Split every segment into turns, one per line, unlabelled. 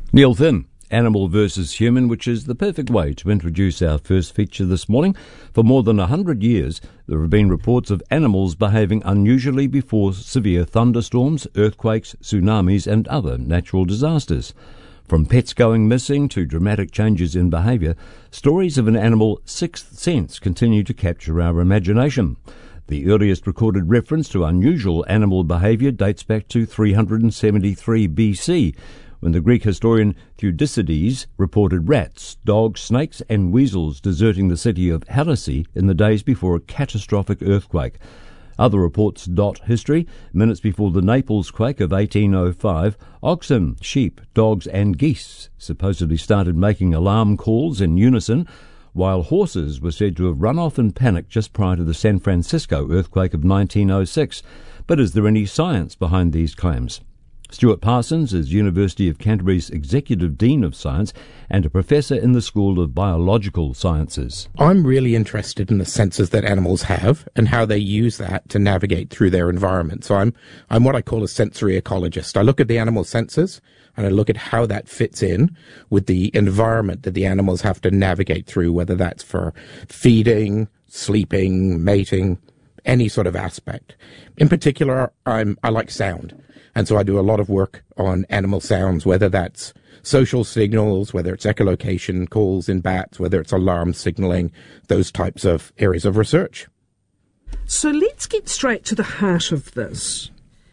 Neil Thin, Animal versus Human, which is the perfect way to introduce our first feature this morning. For more than 100 years, there have been reports of animals behaving unusually before severe thunderstorms, earthquakes, tsunamis and other natural disasters. From pets going missing to dramatic changes in behaviour, stories of an animal's sixth sense continue to capture our imagination. The earliest recorded reference to unusual animal behaviour dates back to 373 BC, when the Greek historian Thucydides reported rats, dogs, snakes and weasels deserting the city of Hellasy in the days before a catastrophic earthquake. Other reports dot history. Minutes before the Naples quake of 1805, oxen, sheep, dogs and geese supposedly started making alarm calls in unison, while horses were said to have run off in panic just prior to the San Francisco earthquake of 1906. But is there any science behind these claims? Stuart Parsons is University of Canterbury's Executive Dean of Science and a professor in the School of Biological Sciences.
I'm really interested in the senses that animals have and how they use that to navigate through their environment. So I'm what I call a sensory ecologist. I look at the animal senses and I look at how that fits in with the environment that the animals have to navigate through, whether that's for feeding, sleeping, mating, any sort of aspect. In particular, I like sound. And so I do a lot of work on animal sounds, whether that's social signals, whether it's echolocation, calls in bats, whether it's alarm signaling, those types of areas of research.
So let's get straight to the heart of this.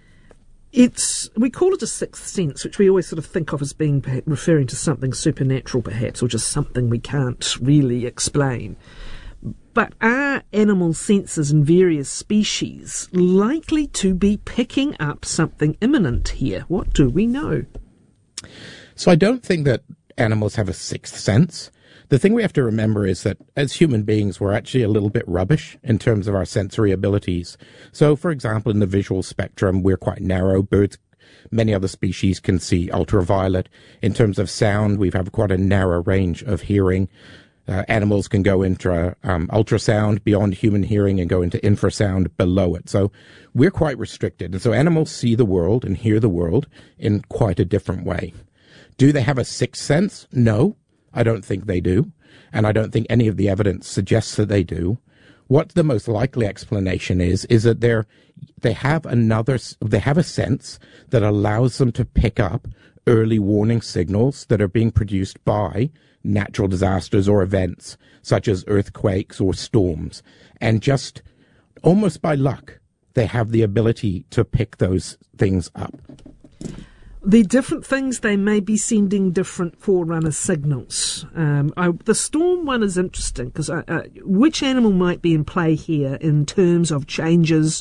We call it a sixth sense, which we always sort of think of as being referring to something supernatural perhaps, or just something we can't really explain. But are animal senses in various species likely to be picking up something imminent here? What do we know?
So I don't think that animals have a sixth sense. The thing we have to remember is that as human beings, we're actually a little bit rubbish in terms of our sensory abilities. So, for example, in the visual spectrum, we're quite narrow. Birds, many other species can see ultraviolet. In terms of sound, we have quite a narrow range of hearing. Animals can go into ultrasound beyond human hearing and go into infrasound below it. So we're quite restricted. And so animals see the world and hear the world in quite a different way. Do they have a sixth sense? No, I don't think they do. And I don't think any of the evidence suggests that they do. What the most likely explanation is that they have a sense that allows them to pick up early warning signals that are being produced by natural disasters or events such as earthquakes or storms. And just almost by luck, they have the ability to pick those things up.
They're different things. They may be sending different forerunner signals. The storm one is interesting because which animal might be in play here in terms of changes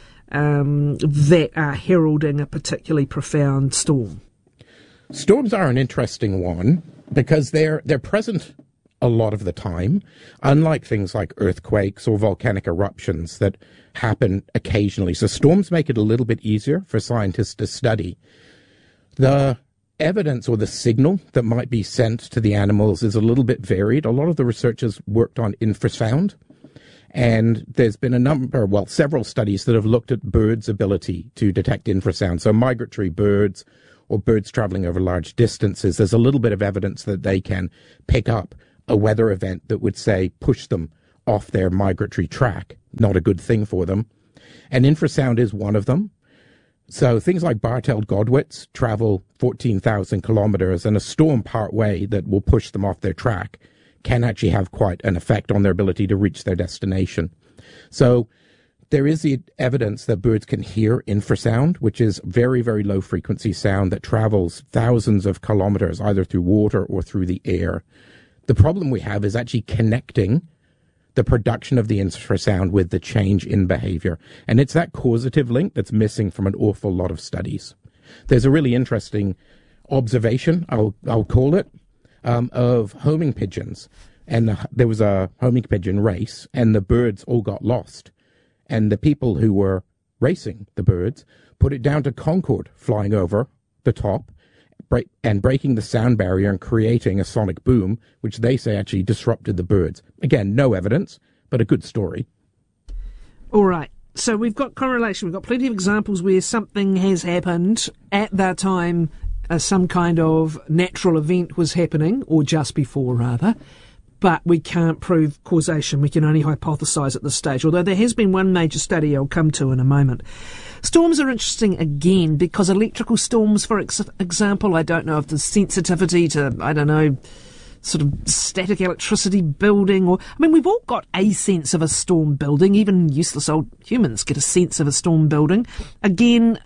that are heralding a particularly profound storm?
Storms are an interesting one because they're present a lot of the time, unlike things like earthquakes or volcanic eruptions that happen occasionally. So storms make it a little bit easier for scientists to study. The evidence or the signal that might be sent to the animals is a little bit varied. A lot of the researchers worked on infrasound, and there's been several studies that have looked at birds' ability to detect infrasound. So migratory birds or birds traveling over large distances, there's a little bit of evidence that they can pick up a weather event that would, say, push them off their migratory track. Not a good thing for them. And infrasound is one of them. So things like bar-tailed godwits travel 14,000 kilometers, and a storm part way that will push them off their track can actually have quite an effect on their ability to reach their destination. So there is the evidence that birds can hear infrasound, which is very, very low frequency sound that travels thousands of kilometers either through water or through the air. The problem we have is actually connecting the production of the infrasound with the change in behavior. And it's that causative link that's missing from an awful lot of studies. There's a really interesting observation, I'll call it, of homing pigeons. And there was a homing pigeon race, and the birds all got lost. And the people who were racing the birds put it down to Concorde flying over the top and breaking the sound barrier and creating a sonic boom, which they say actually disrupted the birds. Again, no evidence, but a good story.
All right. So we've got correlation. We've got plenty of examples where something has happened at the time some kind of natural event was happening, or just before rather, but we can't prove causation. We can only hypothesise at this stage, although there has been one major study I'll come to in a moment. Storms are interesting again because electrical storms, for example, I don't know if there's sensitivity to, sort of static electricity building, we've all got a sense of a storm building. Even useless old humans get a sense of a storm building. Again,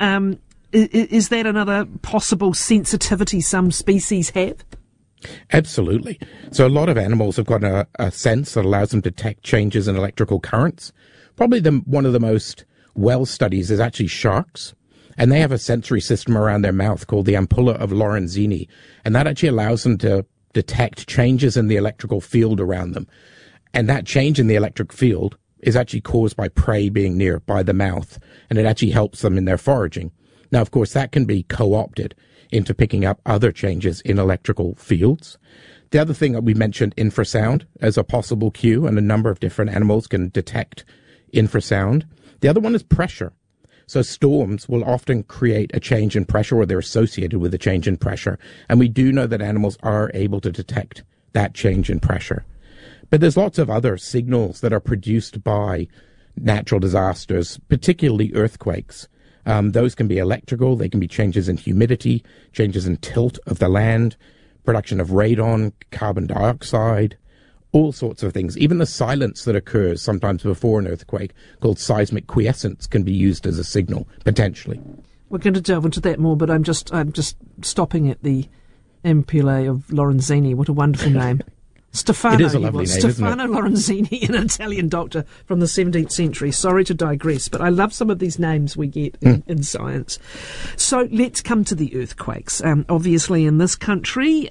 is that another possible sensitivity some species have?
Absolutely. So a lot of animals have got a sense that allows them to detect changes in electrical currents. Probably one of the most well-studied is actually sharks. And they have a sensory system around their mouth called the ampulla of Lorenzini. And that actually allows them to detect changes in the electrical field around them. And that change in the electric field is actually caused by prey being nearby the mouth. And it actually helps them in their foraging. Now, of course, that can be co-opted into picking up other changes in electrical fields. The other thing that we mentioned, infrasound as a possible cue, and a number of different animals can detect infrasound. The other one is pressure. So storms will often create a change in pressure, or they're associated with a change in pressure. And we do know that animals are able to detect that change in pressure. But there's lots of other signals that are produced by natural disasters, particularly earthquakes. Those can be electrical, they can be changes in humidity, changes in tilt of the land, production of radon, carbon dioxide, all sorts of things. Even the silence that occurs sometimes before an earthquake, called seismic quiescence, can be used as a signal, potentially.
We're going to delve into that more, but I'm just stopping at the Ampulla of Lorenzini. What a wonderful name. Stefano,
it is a lovely name,
Stefano
isn't it?
Lorenzini, an Italian doctor from the 17th century. Sorry to digress, but I love some of these names we get in science. So let's come to the earthquakes. Obviously, in this country,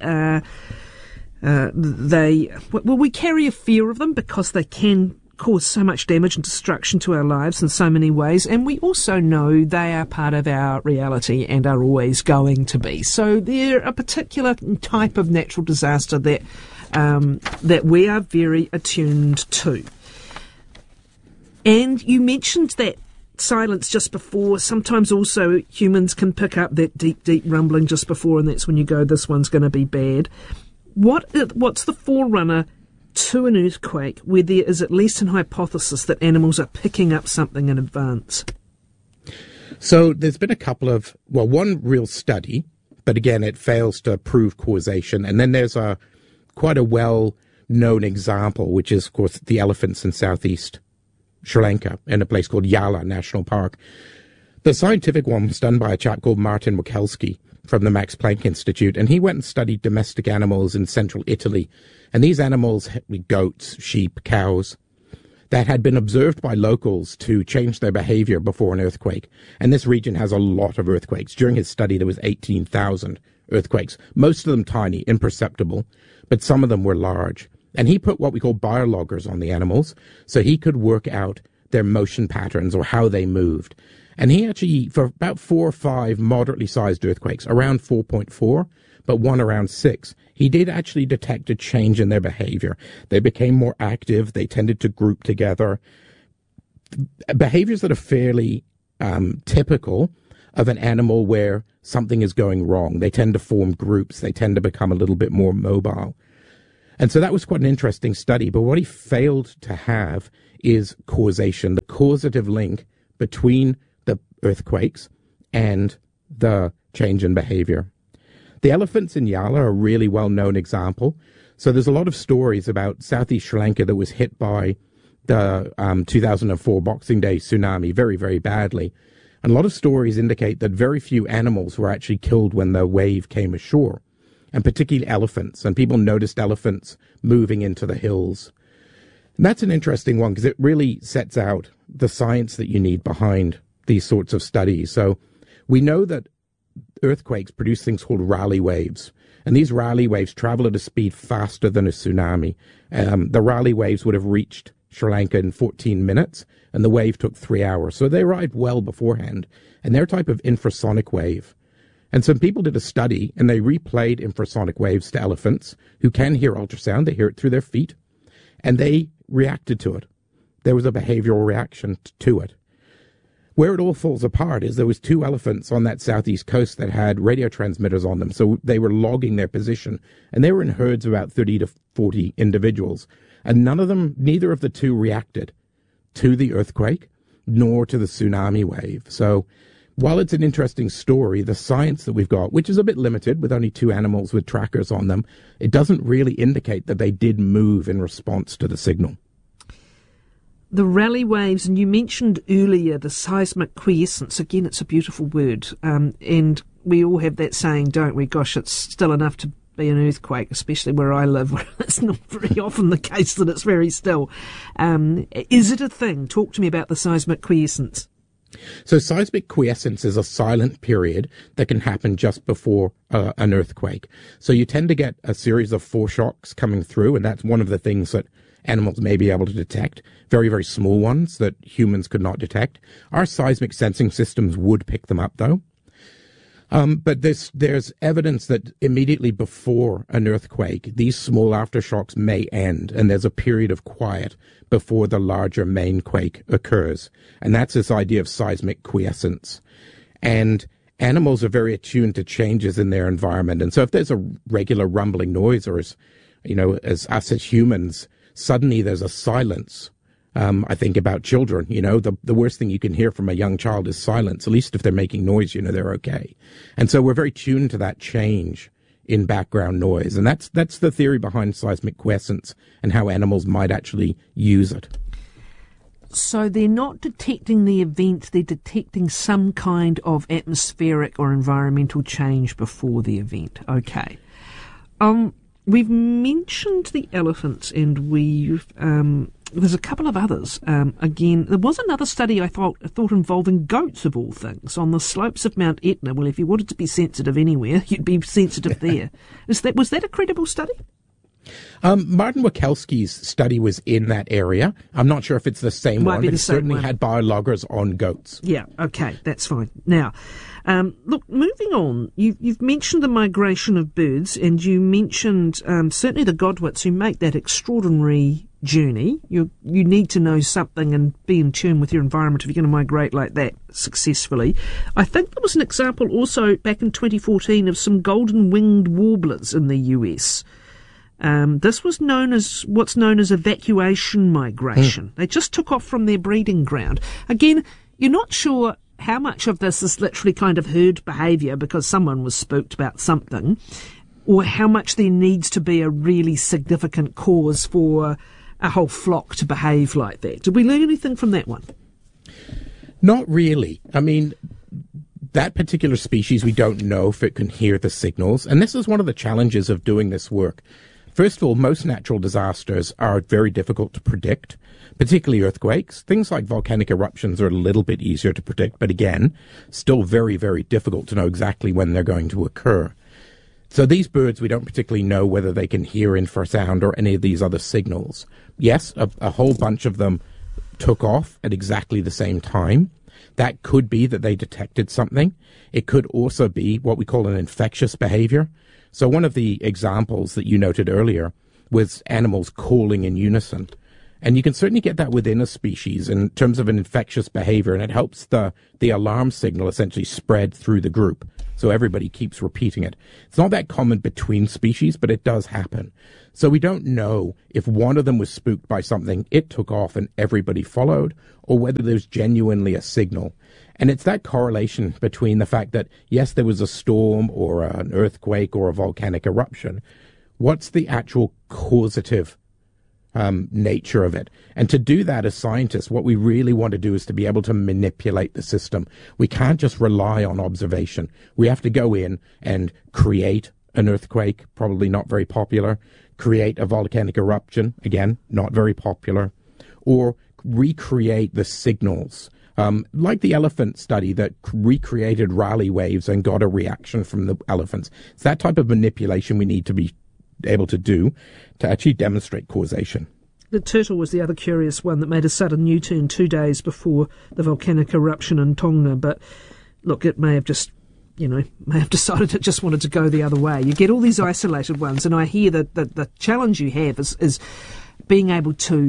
we carry a fear of them because they can cause so much damage and destruction to our lives in so many ways, and we also know they are part of our reality and are always going to be. So they're a particular type of natural disaster that we are very attuned to. And you mentioned that silence just before. Sometimes also humans can pick up that deep, deep rumbling just before, and that's when you go, this one's going to be bad. What's the forerunner to an earthquake where there is at least an hypothesis that animals are picking up something in advance?
So there's been a couple of, one real study, but again, it fails to prove causation. And then there's quite a well-known example, which is, of course, the elephants in southeast Sri Lanka in a place called Yala National Park. The scientific one was done by a chap called Martin Wokalski from the Max Planck Institute, and he went and studied domestic animals in central Italy. And these animals, goats, sheep, cows, that had been observed by locals to change their behavior before an earthquake. And this region has a lot of earthquakes. During his study, there was 18,000 earthquakes, most of them tiny, imperceptible, but some of them were large. And he put what we call biologgers on the animals, so he could work out their motion patterns or how they moved. And he actually, for about 4 or 5 moderately sized earthquakes, around 4.4, but one around 6, he did actually detect a change in their behavior. They became more active. They tended to group together. Behaviors that are fairly typical of an animal where something is going wrong. They tend to form groups. They tend to become a little bit more mobile. And so that was quite an interesting study. But what he failed to have is causation, the causative link between the earthquakes and the change in behavior. The elephants in Yala are a really well-known example. So there's a lot of stories about Southeast Sri Lanka that was hit by the 2004 Boxing Day tsunami very, very badly. And a lot of stories indicate that very few animals were actually killed when the wave came ashore, and particularly elephants. And people noticed elephants moving into the hills. And that's an interesting one because it really sets out the science that you need behind these sorts of studies. So we know that earthquakes produce things called Rayleigh waves. And these Rayleigh waves travel at a speed faster than a tsunami. The Rayleigh waves would have reached Sri Lanka in 14 minutes, and the wave took 3 hours. So they arrived well beforehand. And they're a type of infrasonic wave. And some people did a study, and they replayed infrasonic waves to elephants who can hear ultrasound. They hear it through their feet, and they reacted to it. There was a behavioral reaction to it. Where it all falls apart is there was 2 elephants on that southeast coast that had radio transmitters on them. So they were logging their position, and they were in herds of about 30 to 40 individuals. And neither of the 2 reacted to the earthquake nor to the tsunami wave. So while it's an interesting story, the science that we've got, which is a bit limited with only 2 animals with trackers on them, it doesn't really indicate that they did move in response to the signal.
The Rayleigh waves, and you mentioned earlier the seismic quiescence. Again, it's a beautiful word. And we all have that saying, don't we? Gosh, it's still enough to be an earthquake, especially where I live, where it's not very often the case that it's very still. Is it a thing? Talk to me about the seismic quiescence.
So seismic quiescence is a silent period that can happen just before an earthquake. So you tend to get a series of foreshocks coming through, and that's one of the things that animals may be able to detect, very, very small ones that humans could not detect. Our seismic sensing systems would pick them up, though. But there's evidence that immediately before an earthquake, these small aftershocks may end, and there's a period of quiet before the larger main quake occurs. And that's this idea of seismic quiescence. And animals are very attuned to changes in their environment. And so if there's a regular rumbling noise, or as us as humans, suddenly there's a silence. I think about children, the worst thing you can hear from a young child is silence. At least if they're making noise, they're okay. And so we're very tuned to that change in background noise. And that's the theory behind seismic quiescence and how animals might actually use it.
So they're not detecting the event, they're detecting some kind of atmospheric or environmental change before the event. Okay. We've mentioned the elephants, and there's a couple of others. Again, there was another study I thought involving goats of all things on the slopes of Mount Etna. Well, if you wanted to be sensitive anywhere, you'd be sensitive there. Was that a credible study?
Martin Wakelski's study was in that area. I'm not sure if it's the same one, but it certainly had biologgers on goats.
Yeah, okay, that's fine. Now, look, moving on, you've mentioned the migration of birds, and you mentioned certainly the godwits who make that extraordinary journey. You need to know something and be in tune with your environment if you're going to migrate like that successfully. I think there was an example also back in 2014 of some golden-winged warblers in the US. This was what's known as evacuation migration. They just took off from their breeding ground. Again, you're not sure how much of this is literally kind of herd behaviour because someone was spooked about something, or how much there needs to be a really significant cause for a whole flock to behave like that. Did we learn anything from that one?
Not really. I mean, that particular species, we don't know if it can hear the signals. And this is one of the challenges of doing this work. First of all, most natural disasters are very difficult to predict, particularly earthquakes. Things like volcanic eruptions are a little bit easier to predict, but again, still very, very difficult to know exactly when they're going to occur. So these birds, we don't particularly know whether they can hear infrasound or any of these other signals. Yes, a whole bunch of them took off at exactly the same time. That could be that they detected something. It could also be what we call an infectious behavior. So one of the examples that you noted earlier was animals calling in unison. And you can certainly get that within a species in terms of an infectious behavior, and it helps the alarm signal essentially spread through the group. So everybody keeps repeating it. It's not that common between species, but it does happen. So we don't know if one of them was spooked by something, it took off and everybody followed, or whether there's genuinely a signal. And it's that correlation between the fact that, yes, there was a storm or an earthquake or a volcanic eruption. What's the actual causative nature of it? And to do that as scientists, what we really want to do is to be able to manipulate the system. We can't just rely on observation. We have to go in and create an earthquake, probably not very popular, create a volcanic eruption, again, not very popular, or recreate the signals. Like the elephant study that recreated Rayleigh waves and got a reaction from the elephants. It's that type of manipulation we need to be able to do to actually demonstrate causation.
The turtle was the other curious one that made a sudden U-turn 2 days before the volcanic eruption in Tonga. But look, it may have just, may have decided it just wanted to go the other way. You get all these isolated ones, and I hear that the challenge you have is being able to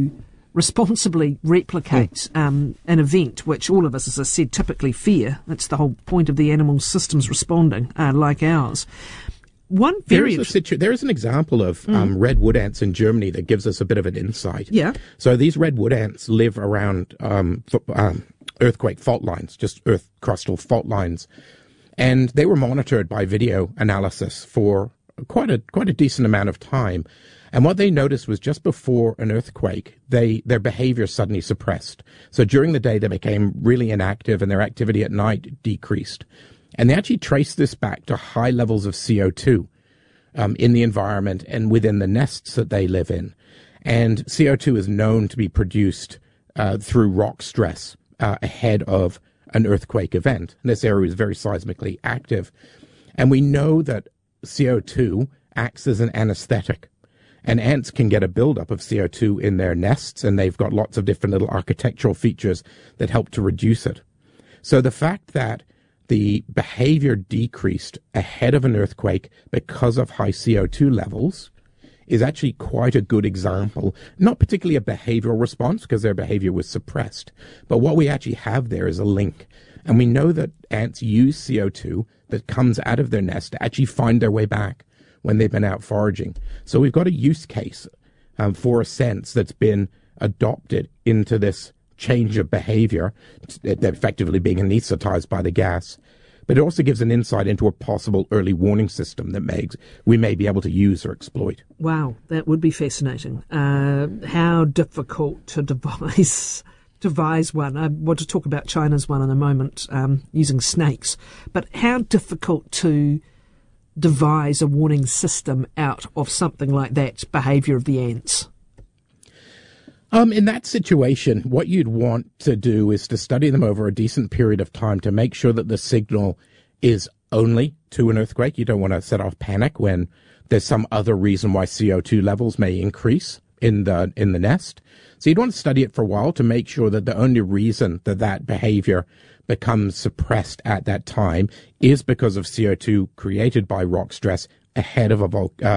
responsibly replicate an event which all of us, as I said, typically fear. That's the whole point of the animal systems responding, like ours. There is an example of
red wood ants in Germany that gives us a bit of an insight.
Yeah.
So these red wood ants live around earthquake fault lines, just earth crustal fault lines, and they were monitored by video analysis for quite a decent amount of time. And what they noticed was just before an earthquake, their behavior suddenly suppressed. So during the day, they became really inactive and their activity at night decreased. And they actually traced this back to high levels of CO2 in the environment and within the nests that they live in. And CO2 is known to be produced through rock stress ahead of an earthquake event. And this area is very seismically active. And we know that CO2 acts as an anesthetic. And ants can get a buildup of CO2 in their nests, and they've got lots of different little architectural features that help to reduce it. So the fact that the behavior decreased ahead of an earthquake because of high CO2 levels is actually quite a good example, not particularly a behavioral response because their behavior was suppressed, but what we actually have there is a link. And we know that ants use CO2 that comes out of their nest to actually find their way back when they've been out foraging. So we've got a use case for a sense that's been adopted into this change of behavior, effectively being anesthetized by the gas. But it also gives an insight into a possible early warning system that we may be able to use or exploit.
Wow, that would be fascinating. How difficult to devise one. I want to talk about China's one in a moment, using snakes. But how difficult to devise a warning system out of something like that behaviour of the ants?
In that situation, what you'd want to do is to study them over a decent period of time to make sure that the signal is only to an earthquake. You don't want to set off panic when there's some other reason why CO2 levels may increase in the nest. So you'd want to study it for a while to make sure that the only reason that behavior becomes suppressed at that time is because of CO2 created by rock stress ahead of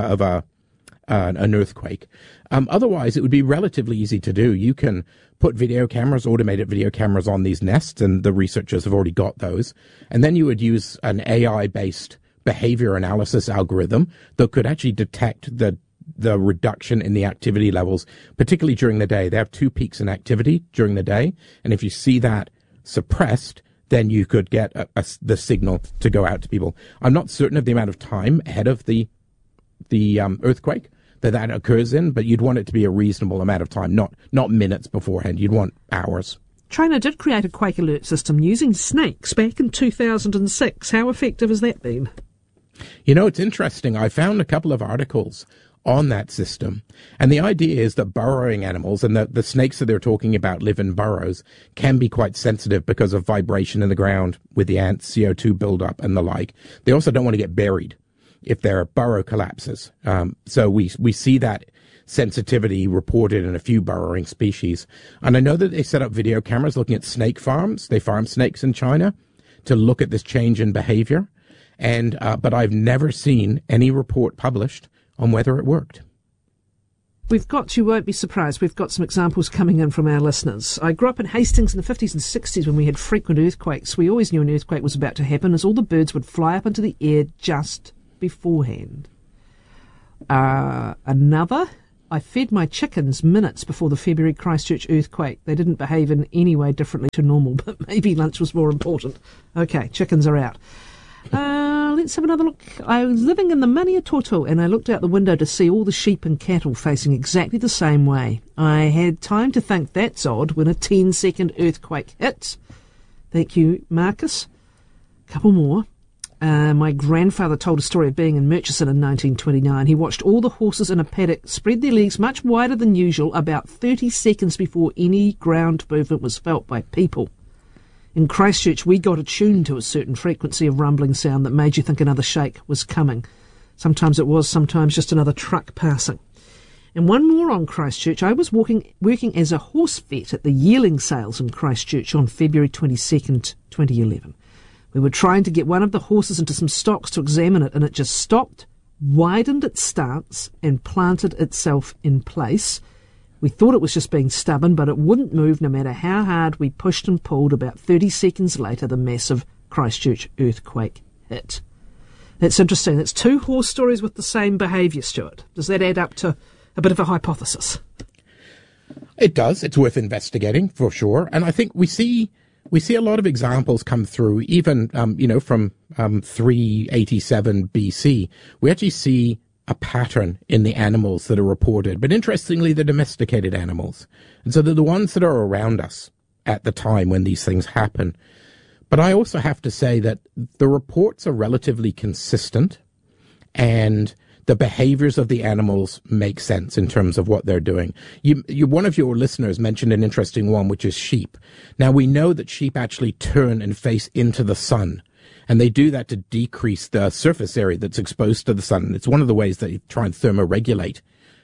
an earthquake. Otherwise, it would be relatively easy to do. You can put automated video cameras on these nests, and the researchers have already got those. And then you would use an AI-based behavior analysis algorithm that could actually detect the reduction in the activity levels, particularly during the day. They have 2 peaks in activity during the day, and if you see that suppressed, then you could get the signal to go out to people. I'm not certain of the amount of time ahead of the earthquake that occurs in, but you'd want it to be a reasonable amount of time, not minutes beforehand. You'd want hours.
China did create a quake alert system using snakes back in 2006. How effective has that been?
You know, it's interesting. I found a couple of articles on that system, and the idea is that burrowing animals, and the snakes that they're talking about live in burrows, can be quite sensitive because of vibration in the ground with the ants, CO2 buildup and the like. They also don't want to get buried if their burrow collapses. So we see that sensitivity reported in a few burrowing species. And I know that they set up video cameras looking at snake farms. They farm snakes in China to look at this change in behavior. But I've never seen any report published on whether it worked.
You won't be surprised, we've got some examples coming in from our listeners. I grew up in Hastings in the 50s and 60s when we had frequent earthquakes. We always knew an earthquake was about to happen, as all the birds would fly up into the air just beforehand. Another, I fed my chickens minutes before the February Christchurch earthquake. They didn't behave in any way differently to normal, but maybe lunch was more important. Okay, chickens are out. Let's have another look. I was living in the Maniatoto and I looked out the window to see all the sheep and cattle facing exactly the same way. I had time to think that's odd when a 10-second earthquake hit. Thank you, Marcus. Couple more. My grandfather told a story of being in Murchison in 1929. He watched all the horses in a paddock spread their legs much wider than usual about 30 seconds before any ground movement was felt by people. In Christchurch, we got attuned to a certain frequency of rumbling sound that made you think another shake was coming. Sometimes it was, sometimes just another truck passing. And one more on Christchurch. I was working as a horse vet at the yearling sales in Christchurch on February 22nd, 2011. We were trying to get one of the horses into some stocks to examine it, and it just stopped, widened its stance, and planted itself in place. We thought it was just being stubborn, but it wouldn't move no matter how hard we pushed and pulled. About 30 seconds later, the massive Christchurch earthquake hit. That's interesting. That's two horror stories with the same behaviour, Stuart. Does that add up to a bit of a hypothesis?
It does. It's worth investigating, for sure. And I think we see a lot of examples come through, even, from 387 BC. We actually see a pattern in the animals that are reported, but interestingly, the domesticated animals. And so they're the ones that are around us at the time when these things happen. But I also have to say that the reports are relatively consistent, and the behaviors of the animals make sense in terms of what they're doing. One of your listeners mentioned an interesting one, which is sheep. Now, we know that sheep actually turn and face into the sun, and they do that to decrease the surface area that's exposed to the sun. It's one of the ways they try and thermoregulate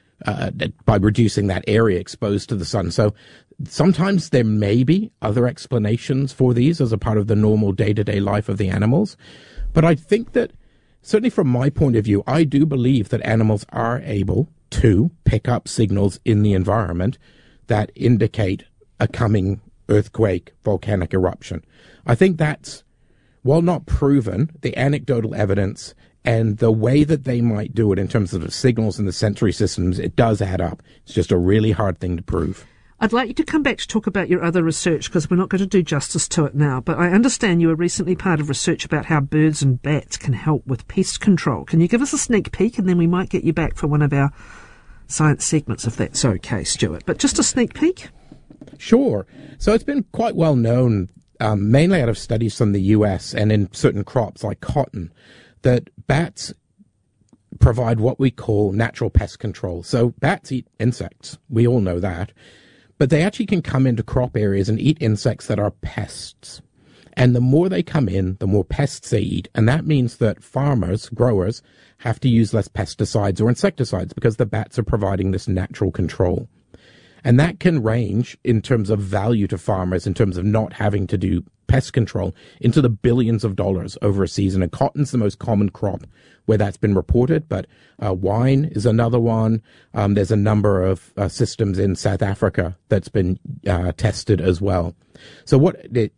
by reducing that area exposed to the sun. So sometimes there may be other explanations for these as a part of the normal day-to-day life of the animals. But I think that, certainly from my point of view, I do believe that animals are able to pick up signals in the environment that indicate a coming earthquake, volcanic eruption. I think that's, while not proven, the anecdotal evidence and the way that they might do it in terms of the signals and the sensory systems, it does add up. It's just a really hard thing to prove.
I'd like you to come back to talk about your other research, because we're not going to do justice to it now, but I understand you were recently part of research about how birds and bats can help with pest control. Can you give us a sneak peek, and then we might get you back for one of our science segments, if that's okay, Stuart. But just a sneak peek?
Sure. So it's been quite well known, mainly out of studies from the US and in certain crops like cotton, that bats provide what we call natural pest control. So bats eat insects. We all know that. But they actually can come into crop areas and eat insects that are pests. And the more they come in, the more pests they eat. And that means that farmers, growers, have to use less pesticides or insecticides because the bats are providing this natural control. And that can range in terms of value to farmers, in terms of not having to do pest control, into the billions of dollars over a season. And cotton's the most common crop where that's been reported, but wine is another one. There's a number of systems in South Africa that's been tested as well. So what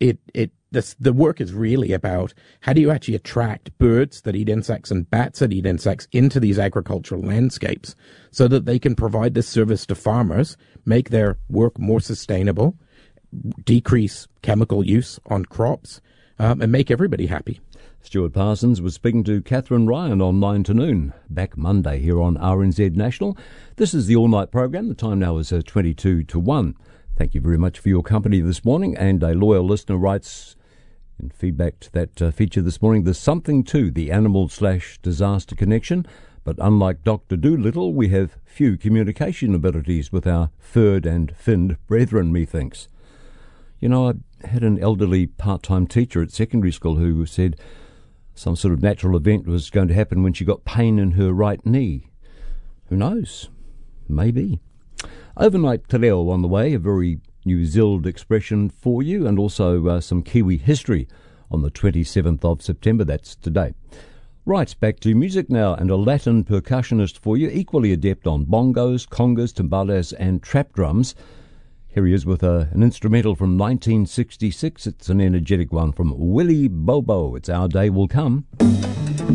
the work is really about, how do you actually attract birds that eat insects and bats that eat insects into these agricultural landscapes so that they can provide this service to farmers, make their work more sustainable, decrease chemical use on crops, and make everybody happy.
Stuart Parsons was speaking to Catherine Ryan on 9 to noon, back Monday here on RNZ National. This is the all-night program. The time now is 22 to 1. Thank you very much for your company this morning. And a loyal listener writes in feedback to that feature this morning, there's something to the animal/disaster connection, but unlike Dr. Dolittle, we have few communication abilities with our furred and finned brethren, methinks. You know, I had an elderly part-time teacher at secondary school who said some sort of natural event was going to happen when she got pain in her right knee. Who knows? Maybe. Overnight te reo on the way, a very New Zealand expression for you, and also some Kiwi history on the 27th of September. That's today. Right, back to music now, and a Latin percussionist for you, equally adept on bongos, congas, timbales and trap drums. Here he is with an instrumental from 1966. It's an energetic one from Willie Bobo. It's Our Day Will Come.